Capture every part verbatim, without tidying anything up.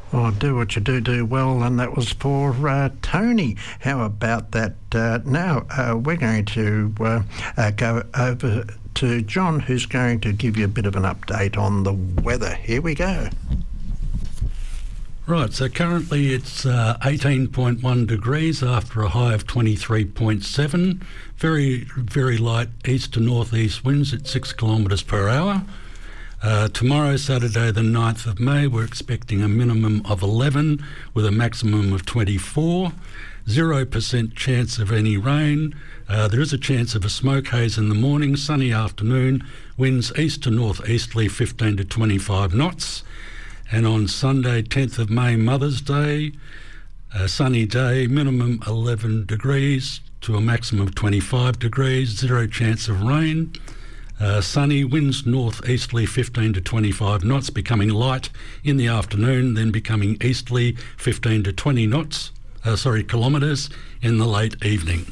Oh, do what you do, do well, and that was for uh, Tony. How about that? Uh, now, uh, we're going to uh, uh, go over to John, who's going to give you a bit of an update on the weather. Here we go. Right, so currently it's uh, eighteen point one degrees after a high of twenty-three point seven. Very, very light east to northeast winds at six kilometres per hour. Uh, tomorrow, Saturday the ninth of May, we're expecting a minimum of eleven with a maximum of twenty-four. zero percent chance of any rain. Uh, there is a chance of a smoke haze in the morning, sunny afternoon, winds east to northeasterly fifteen to twenty-five knots. And on Sunday, tenth of May, Mother's Day, a sunny day, minimum eleven degrees to a maximum of twenty-five degrees, zero chance of rain. Uh, sunny, winds northeasterly fifteen to twenty-five knots, becoming light in the afternoon, then becoming easterly fifteen to twenty knots, uh, sorry, kilometres in the late evening.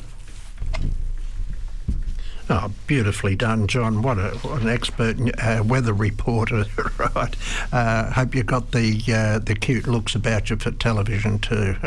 Oh, beautifully done, John. What, a, what an expert uh, weather reporter, right? Uh, hope you got the uh, the cute looks about you for television too.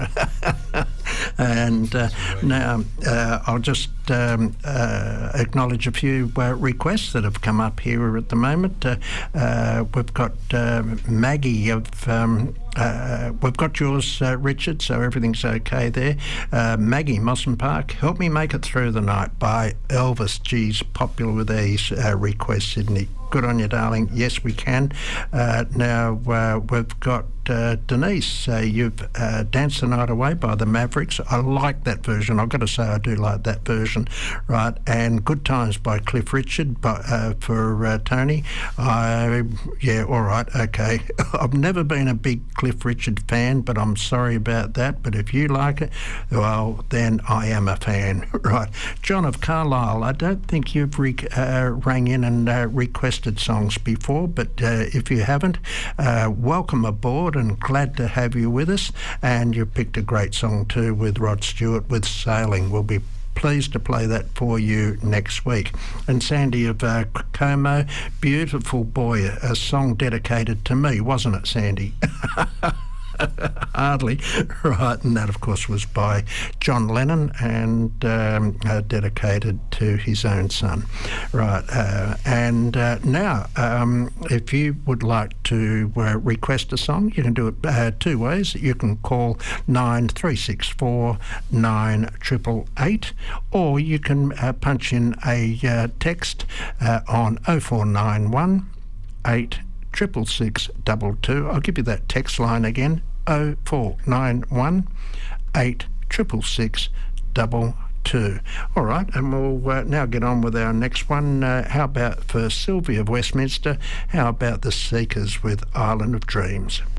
and uh, now uh, I'll just um, uh, acknowledge a few uh, requests that have come up here at the moment. Uh, uh, we've got uh, Maggie of... Um, Uh, we've got yours, uh, Richard, so everything's okay there. Uh, Maggie, Mosson Park, Help Me Make It Through the Night by Elvis. Geez, popular with these uh, requests, Sydney. Good on you, darling. Yes, we can. Uh, now, uh, we've got uh, Denise. Uh, you've uh, Danced the Night Away by the Mavericks. I like that version. I've got to say I do like that version. Right, and Good Times by Cliff Richard by, uh, for uh, Tony. I, yeah, all right, okay. I've never been a big Cliff Richard fan, but I'm sorry about that. But if you like it, well, then I am a fan. Right. John of Carlisle, I don't think you've re- uh, rang in and uh, requested songs before, but uh, if you haven't, uh, welcome aboard and glad to have you with us. And you picked a great song too with Rod Stewart with Sailing. We'll be pleased to play that for you next week. And Sandy of uh, Como, Beautiful Boy, a song dedicated to me, wasn't it, Sandy? Hardly. Right, and that of course was by John Lennon and um, uh, dedicated to his own son. Right, uh, and uh, now um, if you would like to uh, request a song, you can do it uh, two ways. You can call nine three six four nine eight eight eight, or you can uh, punch in a uh, text uh, on oh four nine one eight triple six double two. I'll give you that text line again, oh four nine one eight triple six double two. All right, and we'll uh, now get on with our next one. Uh, how about for Sylvia of Westminster? How about the Seekers with Island of Dreams?